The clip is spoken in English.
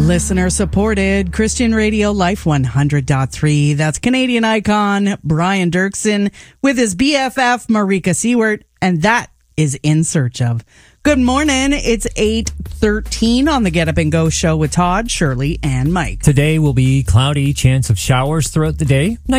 Listener supported Christian Radio Life 100.3. That's Canadian icon Brian Dirksen with his BFF Marika Seward, and that is In Search Of. Good morning. It's 8:13 on the Get Up and Go show with Todd, Shirley, and Mike. Today will be cloudy, chance of showers throughout the day.